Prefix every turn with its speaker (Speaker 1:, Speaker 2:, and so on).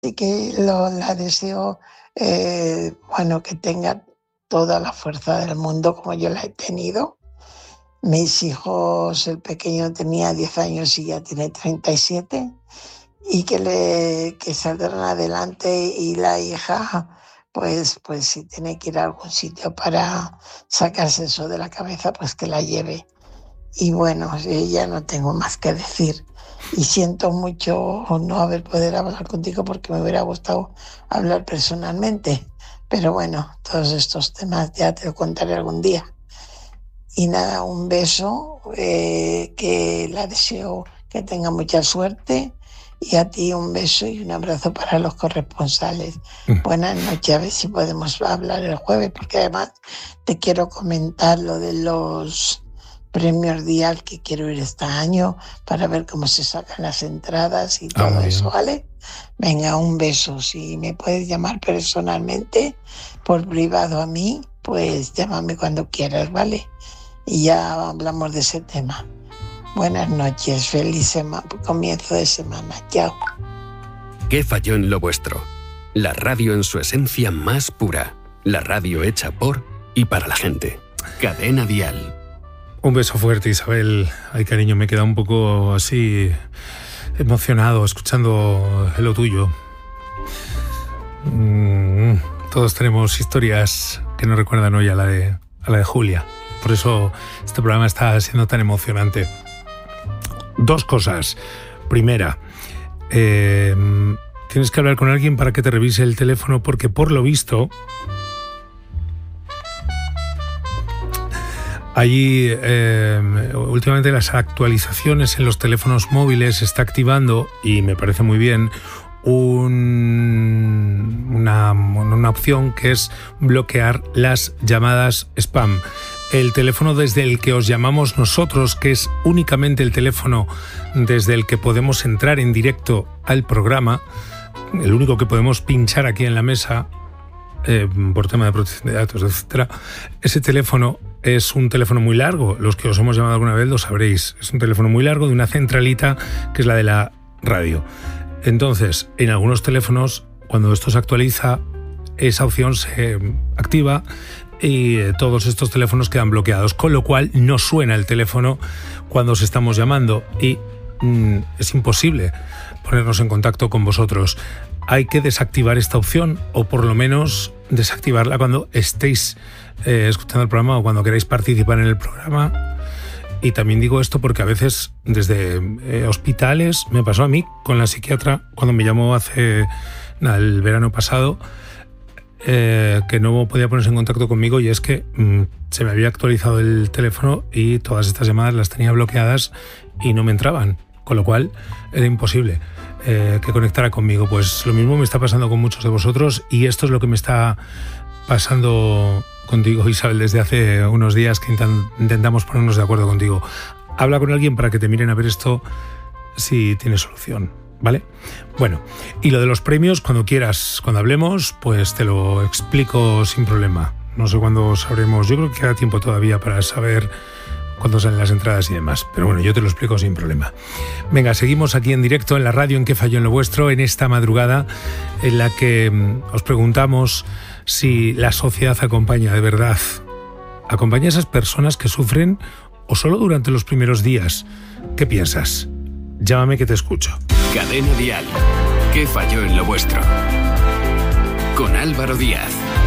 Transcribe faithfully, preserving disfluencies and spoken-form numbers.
Speaker 1: Así que lo, la deseo, eh, bueno, que tenga toda la fuerza del mundo como yo la he tenido. Mis hijos, el pequeño tenía diez años y ya tiene treinta y siete, y que, le, que saldrán adelante, y la hija, pues, pues si tiene que ir a algún sitio para sacarse eso de la cabeza, pues que la lleve. Y bueno, ya no tengo más que decir. Y siento mucho no haber podido hablar contigo porque me hubiera gustado hablar personalmente. Pero bueno, todos estos temas ya te lo contaré algún día. Y nada, un beso, eh, que la deseo que tenga mucha suerte. Y a ti un beso y un abrazo para los corresponsales. Mm. Buenas noches, a ver si podemos hablar el jueves, porque además te quiero comentar lo de los premios Dial, que quiero ir este año para ver cómo se sacan las entradas y todo ah, eso, ¿vale? Venga, un beso. Si me puedes llamar personalmente, por privado a mí, pues llámame cuando quieras, ¿vale? Y ya hablamos de ese tema. Buenas noches, feliz sema- comienzo de semana. Chao.
Speaker 2: ¿Qué falló en lo vuestro? La radio en su esencia más pura. La radio hecha por y para la gente. Cadena Dial.
Speaker 3: Un beso fuerte, Isabel. Ay, cariño, me he quedado un poco así emocionado escuchando lo tuyo. Mm, todos tenemos historias que nos recuerdan hoy a la de, a la de Julia. Por eso este programa está siendo tan emocionante. Dos cosas. Primera, eh, tienes que hablar con alguien para que te revise el teléfono, porque por lo visto allí eh, últimamente las actualizaciones en los teléfonos móviles se está activando, y me parece muy bien, un, una, una opción que es bloquear las llamadas spam. El teléfono desde el que os llamamos nosotros, que es únicamente el teléfono desde el que podemos entrar en directo al programa, el único que podemos pinchar aquí en la mesa, eh, por tema de protección de datos, etcétera. Ese teléfono es un teléfono muy largo. Los que os hemos llamado alguna vez lo sabréis. Es un teléfono muy largo de una centralita que es la de la radio. Entonces, en algunos teléfonos, cuando esto se actualiza, esa opción se activa y todos estos teléfonos quedan bloqueados, con lo cual no suena el teléfono cuando os estamos llamando y mm, es imposible ponernos en contacto con vosotros. Hay que desactivar esta opción, o por lo menos desactivarla cuando estéis eh, escuchando el programa o cuando queráis participar en el programa. Y también digo esto porque a veces desde eh, hospitales, me pasó a mí con la psiquiatra cuando me llamó hace nada, el verano pasado, Eh, que no podía ponerse en contacto conmigo, y es que mmm, se me había actualizado el teléfono y todas estas llamadas las tenía bloqueadas y no me entraban, con lo cual era imposible eh, que conectara conmigo. Pues lo mismo me está pasando con muchos de vosotros, y esto es lo que me está pasando contigo, Isabel, desde hace unos días que intent- intentamos ponernos de acuerdo contigo. Habla con alguien para que te miren a ver esto si tiene solución, ¿vale? Bueno, y lo de los premios, cuando quieras, cuando hablemos, pues te lo explico sin problema. No sé cuándo sabremos, yo creo que queda tiempo todavía para saber cuándo salen las entradas y demás, pero bueno, yo te lo explico sin problema. Venga, seguimos aquí en directo en la radio en ¿Qué falló en lo vuestro? En esta madrugada en la que os preguntamos si la sociedad acompaña de verdad, acompaña a esas personas que sufren, o solo durante los primeros días. ¿Qué piensas? Llámame que te escucho.
Speaker 2: Cadena Dial. ¿Qué falló en lo vuestro? Con Álvaro Díaz.